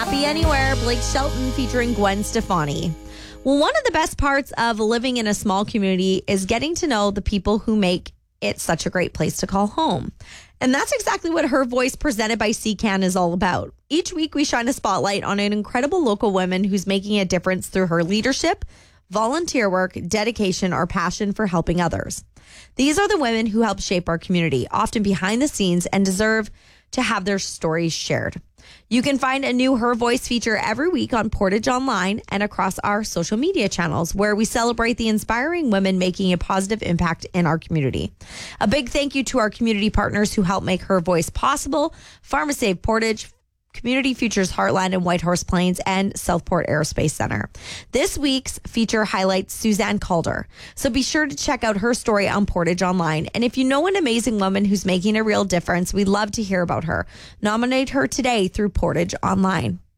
Happy Anywhere, Blake Shelton featuring Gwen Stefani. Well, one of the best parts of living in a small community is getting to know the people who make it such a great place to call home. And that's exactly what Her Voice presented by CCAN is all about. Each week we shine a spotlight on an incredible local woman who's making a difference through her leadership, volunteer work, dedication, or passion for helping others. These are the women who help shape our community, often behind the scenes, and deserve to have their stories shared. You can find a new Her Voice feature every week on Portage Online and across our social media channels, where we celebrate the inspiring women making a positive impact in our community. A big thank you to our community partners who help make Her Voice possible: PharmaSave Portage, Community Futures Heartland and Whitehorse Plains, and Southport Aerospace Center. This week's feature highlights Suzanne Calder, so be sure to check out her story on Portage Online. And if you know an amazing woman who's making a real difference, we'd love to hear about her. Nominate her today through Portage Online.